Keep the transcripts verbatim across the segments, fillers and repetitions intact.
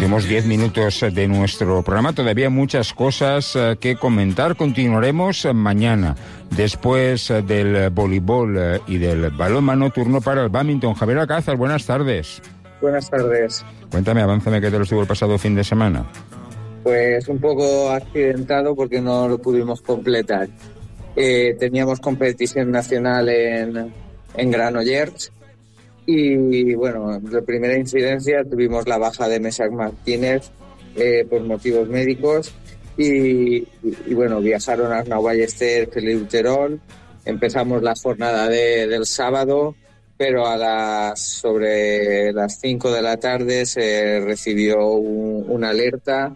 Últimos diez minutos de nuestro programa, todavía muchas cosas que comentar. Continuaremos mañana, después del voleibol y del balonmano, turno para el bádminton. Javier Alcázar, buenas tardes. Buenas tardes. Cuéntame, avánzame, ¿qué tal estuvo el pasado fin de semana? Pues un poco accidentado porque no lo pudimos completar. Eh, teníamos competición nacional en, en Granollers. Y bueno, de primera incidencia tuvimos la baja de Mesac Martínez eh, por motivos médicos y, y, y bueno, viajaron a Arnau Ballester, Feliu Terol. Empezamos la jornada de, del sábado, pero a las sobre las cinco de la tarde se recibió un, una alerta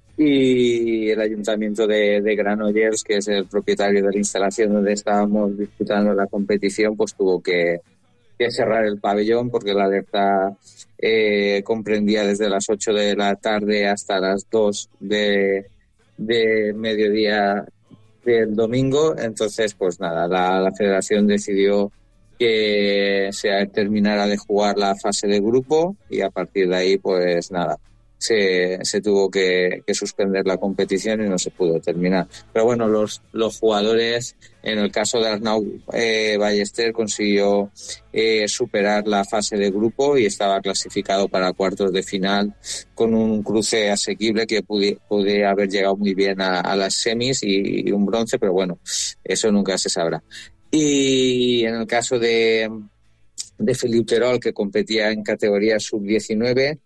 y el Ayuntamiento de, de Granollers, que es el propietario de la instalación donde estábamos disputando la competición, pues tuvo que que cerrar el pabellón porque la alerta eh, comprendía desde las ocho de la tarde hasta las dos de, de mediodía del domingo. Entonces, pues nada, la, la federación decidió que se terminara de jugar la fase de grupo y a partir de ahí, pues nada, se, se tuvo que, que suspender la competición y no se pudo terminar. Pero bueno, los, los jugadores, en el caso de Arnau eh, Ballester, consiguió eh, superar la fase de grupo y estaba clasificado para cuartos de final con un cruce asequible que pude, pude haber llegado muy bien a, a las semis y, y un bronce, pero bueno, eso nunca se sabrá. Y en el caso de, de Feliu Terol, que competía en categoría sub diecinueve,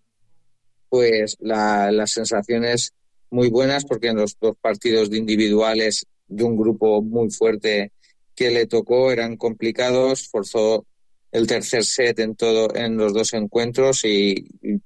pues la, las sensaciones muy buenas porque en los dos partidos de individuales de un grupo muy fuerte que le tocó eran complicados, forzó el tercer set en todo en los dos encuentros y, y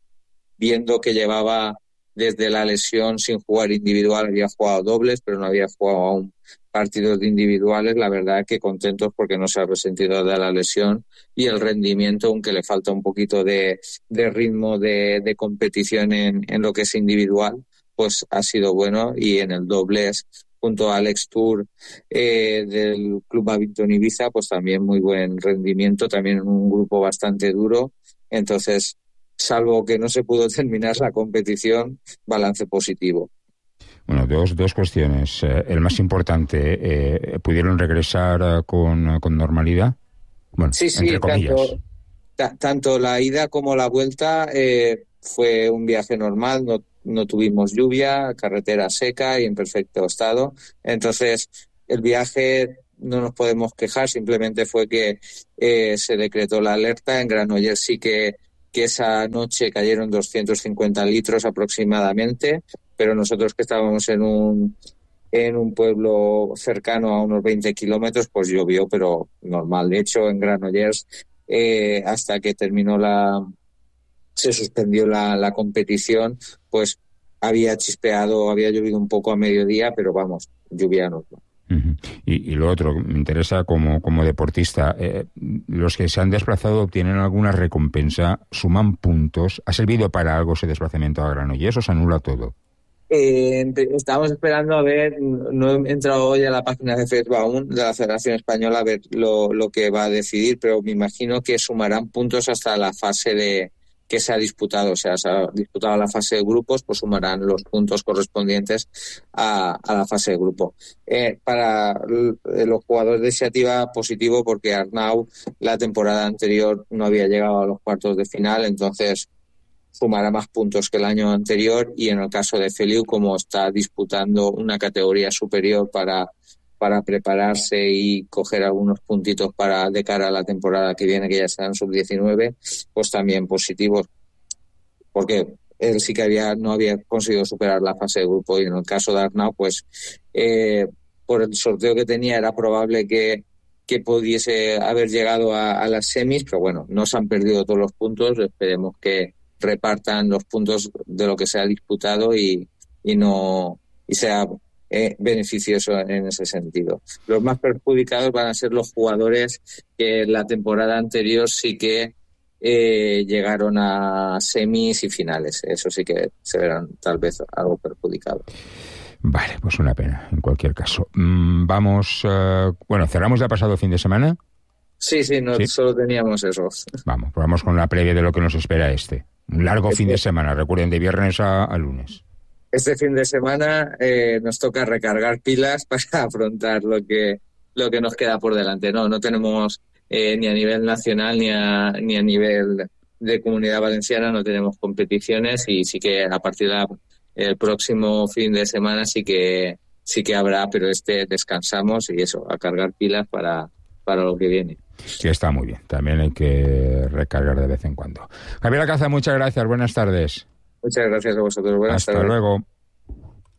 viendo que llevaba desde la lesión sin jugar individual, había jugado dobles pero no había jugado aún partidos de individuales, la verdad que contentos porque no se ha resentido de la lesión y el rendimiento, aunque le falta un poquito de, de ritmo de, de competición en, en lo que es individual, pues ha sido bueno. Y en el dobles junto a Alex Tour eh, del Club Bádminton Ibiza, pues también muy buen rendimiento, también en un grupo bastante duro. Entonces, salvo que no se pudo terminar la competición, balance positivo. Bueno, dos, dos cuestiones. Eh, el más importante, eh, ¿pudieron regresar uh, con, con normalidad? Bueno, sí, sí, entre comillas. Tanto, ta, tanto la ida como la vuelta eh, fue un viaje normal, no, no tuvimos lluvia, carretera seca y en perfecto estado. Entonces, el viaje no nos podemos quejar, simplemente fue que eh, se decretó la alerta. En Granollers sí que, que esa noche cayeron doscientos cincuenta litros aproximadamente, pero nosotros que estábamos en un en un pueblo cercano a unos veinte kilómetros, pues llovió, pero normal. De hecho, en Granollers, eh, hasta que terminó la se suspendió la, la competición, pues había chispeado, había llovido un poco a mediodía, pero vamos, lluvia normal. Uh-huh. Y, y lo otro, me interesa como, como deportista, eh, los que se han desplazado obtienen alguna recompensa, suman puntos, ¿ha servido para algo ese desplazamiento a Granollers o se anula todo? Eh, estamos esperando a ver, no he entrado hoy a la página de Facebook aún de la Federación Española a ver lo, lo que va a decidir, pero me imagino que sumarán puntos hasta la fase de que se ha disputado, o sea, se ha disputado la fase de grupos, pues sumarán los puntos correspondientes a, a la fase de grupo. Eh, para los jugadores de iniciativa, positivo porque Arnau la temporada anterior no había llegado a los cuartos de final, entonces sumará más puntos que el año anterior, y en el caso de Feliu, como está disputando una categoría superior para, para prepararse y coger algunos puntitos para de cara a la temporada que viene, que ya serán sub diecinueve, pues también positivos, porque él sí que había no había conseguido superar la fase de grupo, y en el caso de Arnau, pues eh, por el sorteo que tenía era probable que que pudiese haber llegado a, a las semis, pero bueno, no se han perdido todos los puntos, esperemos que repartan los puntos de lo que se ha disputado y, y no y sea eh, beneficioso en ese sentido. Los más perjudicados van a ser los jugadores que la temporada anterior sí que eh, llegaron a semis y finales. Eso sí que se verán tal vez algo perjudicados. Vale, pues una pena, en cualquier caso. Mm, vamos, uh, bueno, cerramos ya pasado fin de semana. Sí, sí, no, ¿Sí? Solo teníamos esos. Vamos, pues vamos con la previa de lo que nos espera este. Un largo fin de semana, recuerden, de viernes a, a lunes. Este fin de semana eh, nos toca recargar pilas para afrontar lo que lo que nos queda por delante. No, no tenemos eh, ni a nivel nacional ni a ni a nivel de Comunidad Valenciana, no tenemos competiciones, y sí que a partir del próximo fin de semana sí que sí que habrá, pero este descansamos y eso, a cargar pilas para para lo que viene. Sí, está muy bien. También hay que recargar de vez en cuando. Javier Acaza, muchas gracias. Buenas tardes. Muchas gracias a vosotros. Buenas Hasta tardes. luego.